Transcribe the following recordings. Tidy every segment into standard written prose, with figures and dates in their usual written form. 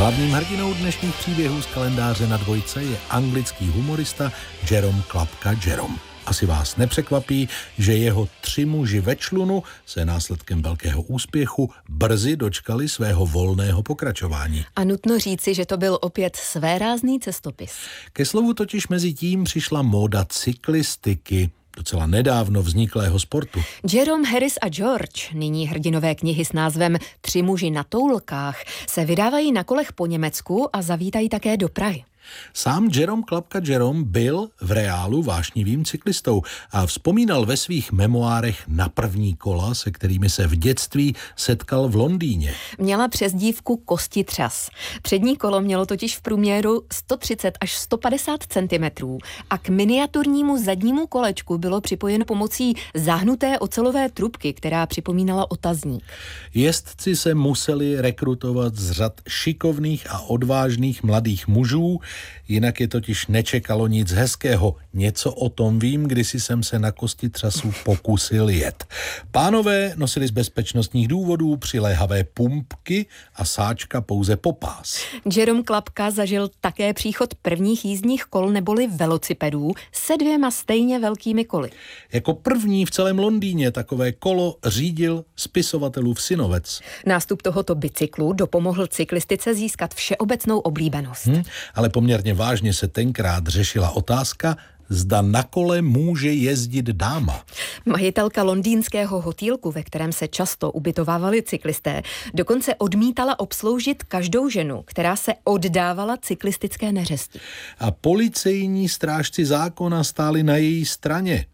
Hlavním hrdinou dnešních příběhů z kalendáře na dvojce je anglický humorista Jerome Klapka Jerome. Asi vás nepřekvapí, že jeho 3 muži ve člunu se následkem velkého úspěchu brzy dočkali svého volného pokračování. A nutno říci, že to byl opět svérázný cestopis. Ke slovu totiž mezi tím přišla móda cyklistiky, docela nedávno vzniklého sportu. Jerome, Harris a George, nyní hrdinové knihy s názvem 3 muži na toulkách, se vydávají na kolech po Německu a zavítají také do Prahy. Sám Jerome Klapka Jerome byl v reálu vášnivým cyklistou a vzpomínal ve svých memoárech na první kola, se kterými se v dětství setkal v Londýně. Měla přezdívku kostitřas. Přední kolo mělo totiž v průměru 130 až 150 cm a k miniaturnímu zadnímu kolečku bylo připojeno pomocí záhnuté ocelové trubky, která připomínala otazník. Jezdci se museli rekrutovat z řad šikovných a odvážných mladých mužů, jinak je totiž nečekalo nic hezkého. Něco o tom vím, kdysi jsem se na kostitřasu pokusil jet. Pánové nosili z bezpečnostních důvodů přiléhavé pumpky a sáčka pouze po pás. Jerome Klapka zažil také příchod prvních jízdních kol neboli velocipedů se 2 stejně velkými koly. Jako první v celém Londýně takové kolo řídil spisovatelův synovec. Nástup tohoto bicyklu dopomohl cyklistice získat všeobecnou oblíbenost. Ale poměrně vážně se tenkrát řešila otázka, zda na kole může jezdit dáma. Majitelka londýnského hotýlku, ve kterém se často ubytovávali cyklisté, dokonce odmítala obsloužit každou ženu, která se oddávala cyklistické neřesti. A policejní strážci zákona stáli na její straně.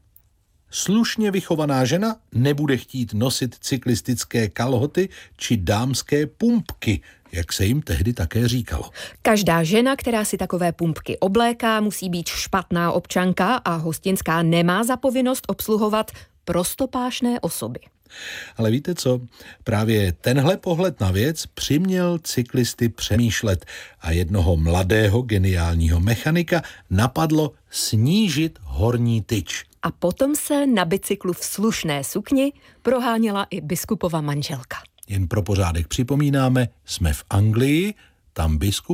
Slušně vychovaná žena nebude chtít nosit cyklistické kalhoty či dámské pumpky, jak se jim tehdy také říkalo. Každá žena, která si takové pumpky obléká, musí být špatná občanka a hostinská nemá za povinnost obsluhovat prostopášné osoby. Ale víte co? Právě tenhle pohled na věc přiměl cyklisty přemýšlet a jednoho mladého geniálního mechanika napadlo snížit horní tyč. A potom se na bicyklu v slušné sukni proháněla i biskupova manželka. Jen pro pořádek připomínáme, jsme v Anglii, tam biskup